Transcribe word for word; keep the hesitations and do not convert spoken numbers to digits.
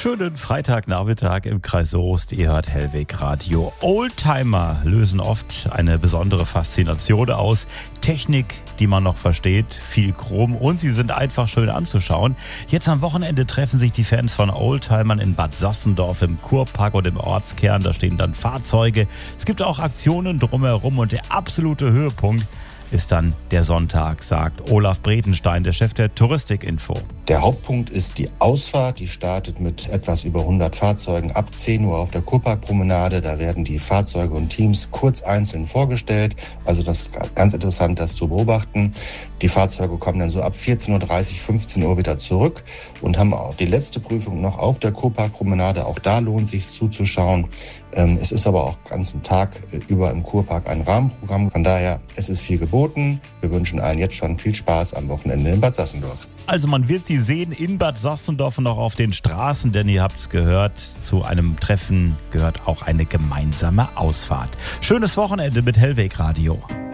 Schönen Freitagnachmittag im Kreis Soest. Ihr hört Hellweg Radio. Oldtimer lösen oft eine besondere Faszination aus. Technik, die man noch versteht, viel Chrom und sie sind einfach schön anzuschauen. Jetzt am Wochenende treffen sich die Fans von Oldtimern in Bad Sassendorf im Kurpark und im Ortskern. Da stehen dann Fahrzeuge. Es gibt auch Aktionen drumherum und der absolute Höhepunkt ist dann der Sonntag, sagt Olaf Bredenstein, der Chef der Touristikinfo. Der Hauptpunkt ist die Ausfahrt. Die startet mit etwas über hundert Fahrzeugen ab zehn Uhr auf der Kurparkpromenade. Da werden die Fahrzeuge und Teams kurz einzeln vorgestellt. Also das ist ganz interessant, das zu beobachten. Die Fahrzeuge kommen dann so ab vierzehn Uhr dreißig, fünfzehn Uhr wieder zurück und haben auch die letzte Prüfung noch auf der Kurparkpromenade. Auch da lohnt es sich zuzuschauen. Es ist aber auch den ganzen Tag über im Kurpark ein Rahmenprogramm. Von daher, es ist viel geboten. Wir wünschen allen jetzt schon viel Spaß am Wochenende in Bad Sassendorf. Also man wird sie sehen in Bad Sassendorf und auch auf den Straßen, denn ihr habt es gehört, zu einem Treffen gehört auch eine gemeinsame Ausfahrt. Schönes Wochenende mit Hellweg Radio.